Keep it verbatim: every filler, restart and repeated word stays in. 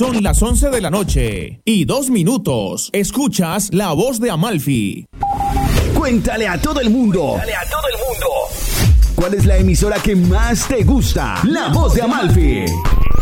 Son las once de la noche y dos minutos. Escuchas La Voz de Amalfi. Cuéntale a todo el mundo. Cuéntale a todo el mundo. ¿Cuál es la emisora que más te gusta? La Voz de Amalfi.